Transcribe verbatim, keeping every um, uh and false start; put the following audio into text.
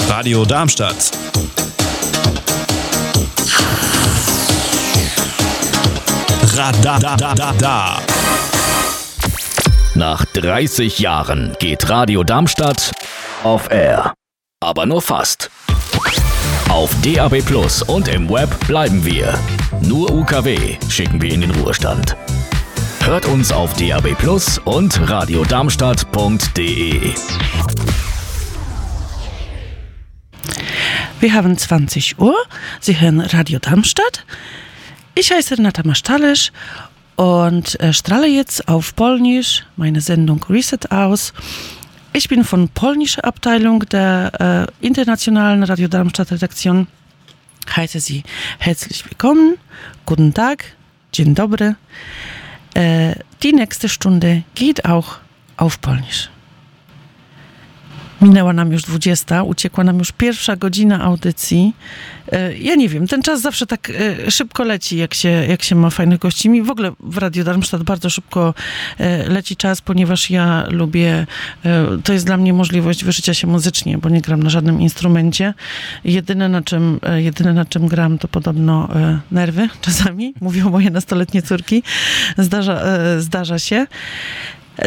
Radio Darmstadt. Radadadada. Nach dreißig Jahren geht Radio Darmstadt auf Air. Aber nur fast. Auf D A B Plus und im Web bleiben wir. Nur U K W schicken wir in den Ruhestand. Hört uns auf D A B Plus und radiodarmstadt punkt de. Wir haben zwanzig Uhr. Sie hören Radio Darmstadt. Ich heiße Renata Masztalesz und äh, strahle jetzt auf Polnisch meine Sendung Reset aus. Ich bin von polnischer Abteilung der äh, internationalen Radio Darmstadt Redaktion. Heiße Sie herzlich willkommen. Guten Tag. Dzień dobry. Äh, die nächste Stunde geht auch auf Polnisch. Minęła nam już dwudziesta, uciekła nam już pierwsza godzina audycji. Ja nie wiem, ten czas zawsze tak szybko leci, jak się, jak się ma fajnych gości. Mi w ogóle w Radio Darmstadt bardzo szybko leci czas, ponieważ ja lubię, to jest dla mnie możliwość wyżycia się muzycznie, bo nie gram na żadnym instrumencie. Jedyne na czym, jedyne na czym gram to podobno nerwy czasami, mówią moje nastoletnie córki. Zdarza, zdarza się.